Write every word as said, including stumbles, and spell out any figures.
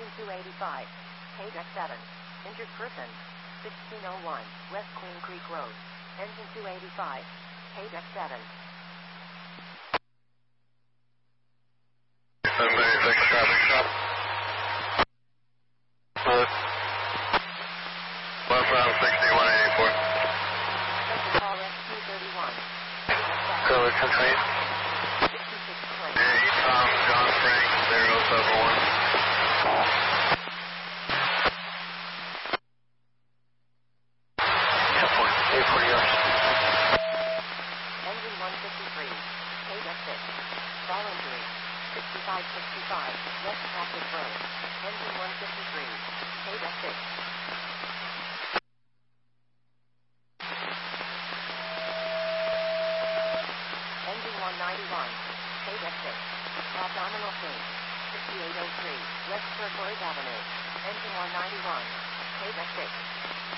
Engine two eighty-five. Page X seven. Injured person. sixteen oh one. West Queen Creek Road. Engine two eighty-five. Page X seven. Somebody fix traffic stop. Good. Westbound sixty-one eighty-four. Call S two thirty-one. Cover complete. sixty-six twenty. Yeah, Tom, John Frank, zero seven one. Airport, airport yours. Engine one fifty-three. Page X six. Fall injury. sixty-five sixty-five. West Cactus Road. Engine one fifty-three. Page X six. Engine one ninety-one. Page X six. Abdominal pain. fifty-eight oh three. West Turquoise Avenue. Engine one ninety-one. Page X six.